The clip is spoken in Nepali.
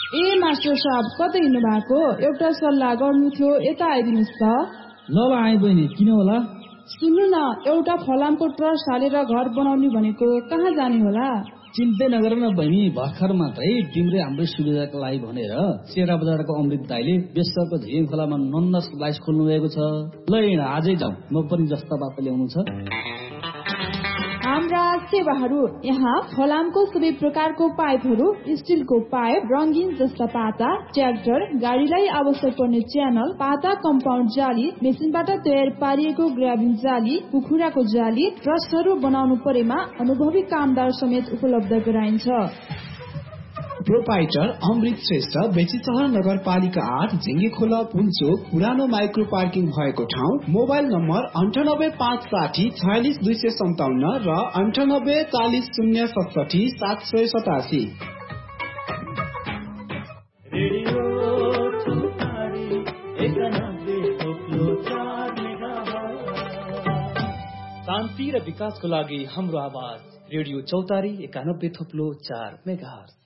ए मास्टर साहब कतै हिँड्नु भएको? एउटा सल्लाह गर्नु थियो, यता आइदिनुहोस् त। ल आए बहिनी, किन होला? सुन्नु न, एउटा फलामको ट्रस्ट हालेर घर बनाउने भनेको, कहाँ जाने होला? चिन्तै नगर न बहिनी, भर्खर मात्रै तिम्रै हाम्रै सुविधाको लागि भनेर सेरा बजारको अमृत दाइले बेसरको झिङ खोलामा नन्नस लाइस खोल्नु भएको छ। ल हिँड, आजै जाउँ, म पनि जस्ता बाटो ल्याउनु छ। हाम्रा सेवाहरू यहाँ फलामको सबै प्रकारको पाइपहरू, स्टिलको पाइप, रंगीन जस्ता पाता, ट्र्याक्टर, गाडीलाई आवश्यक पर्ने च्यानल, पाता कम्पाउन्ड जाली, मेसिनबाट तयार पारिएको ग्राबिङ जाली, कुखुराको जाली, ट्रस्टहरू बनाउनु परेमा अनुभवी कामदार समेत उपलब्ध गराइन्छ। प्रोपाइटर अमृत श्रेष्ठ, बेचीचहर नगरपालिका 8, झिङ्गेखोला पुल्चोक, पुरानो माइक्रो पार्किङ भएको ठाउँ। मोबाइल नम्बर 9856064257 र 9840070787। शान्ति र विकासको लागि हाम्रो आवाज रेडियो चौतारी 91.4 मेगाहर्ज।